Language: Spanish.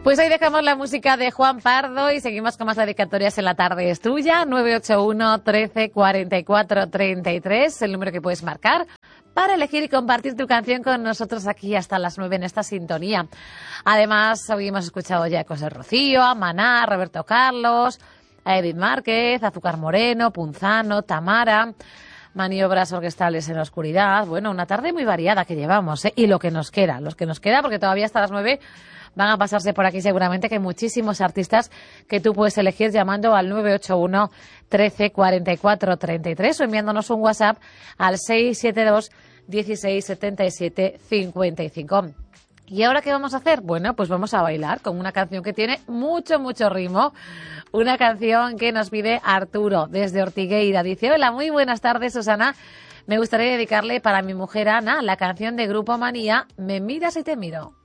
Pues ahí dejamos la música de Juan Pardo y seguimos con más dedicatorias en La Tarde es Tuya. 981 13 44 33, el número que puedes marcar para elegir y compartir tu canción con nosotros aquí hasta las 9 en esta sintonía. Además, hoy hemos escuchado ya Ecos de Rocío, a Maná, Roberto Carlos, a Edith Márquez, Azúcar Moreno, Punzano, Tamara, maniobras orquestales en la oscuridad. Bueno, una tarde muy variada que llevamos, ¿eh? Y los que nos queda, porque todavía hasta las 9 van a pasarse por aquí seguramente, que hay muchísimos artistas que tú puedes elegir llamando al 981 13 44 33 o enviándonos un WhatsApp al 672 16 77 55. ¿Y ahora qué vamos a hacer? Bueno, pues vamos a bailar con una canción que tiene mucho ritmo. Una canción que nos pide Arturo desde Ortigueira. Dice: hola, muy buenas tardes, Susana. Me gustaría dedicarle para mi mujer Ana la canción de Grupo Manía, Me miras y te miro.